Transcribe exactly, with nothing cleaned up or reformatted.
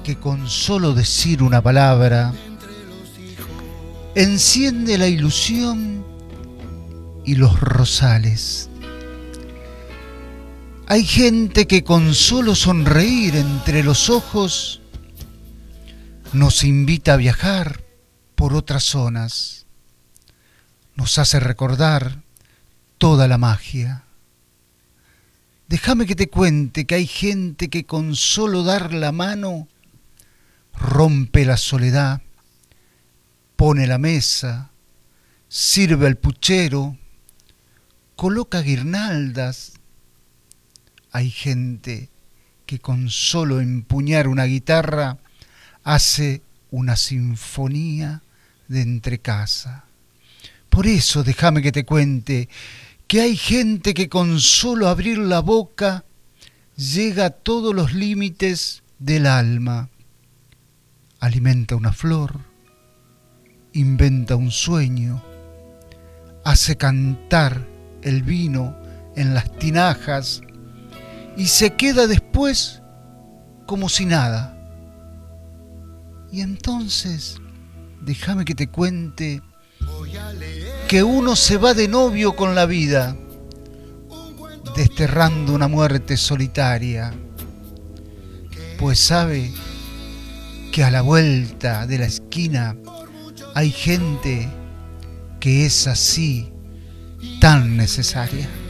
que con solo decir una palabra enciende la ilusión y los rosales. Hay gente que con solo sonreír entre los ojos nos invita a viajar por otras zonas, nos hace recordar toda la magia. Déjame que te cuente que hay gente que con solo dar la mano rompe la soledad, pone la mesa, sirve al puchero, coloca guirnaldas. Hay gente que con solo empuñar una guitarra hace una sinfonía de entrecasa. Por eso déjame que te cuente que hay gente que con solo abrir la boca llega a todos los límites del alma. Alimenta una flor, inventa un sueño, hace cantar el vino en las tinajas y se queda después como si nada. Y entonces, déjame que te cuente que uno se va de novio con la vida, desterrando una muerte solitaria, pues sabe que a la vuelta de la esquina hay gente que es así tan necesaria.